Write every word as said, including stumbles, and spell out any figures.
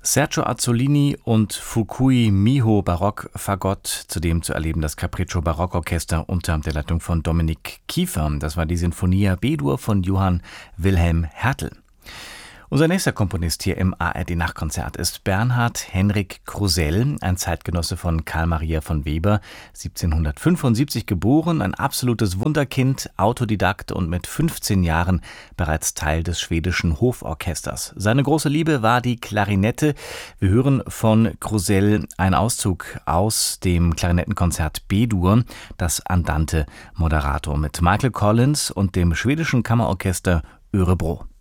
Sergio Azzolini und Fukui Miho Barock-Fagott, zudem zu erleben das Capriccio Barockorchester unter der Leitung von Dominik Kiefer. Das war die Sinfonia B-Dur von Johann Wilhelm Hertel. Unser nächster Komponist hier im A R D-Nachtkonzert ist Bernhard Henrik Krusell, ein Zeitgenosse von Carl Maria von Weber, siebzehnhundertfünfundsiebzig geboren, ein absolutes Wunderkind, Autodidakt und mit fünfzehn Jahren bereits Teil des schwedischen Hoforchesters. Seine große Liebe war die Klarinette. Wir hören von Krusell einen Auszug aus dem Klarinettenkonzert B-Dur, das Andante Moderato mit Michael Collins und dem schwedischen Kammerorchester Örebro.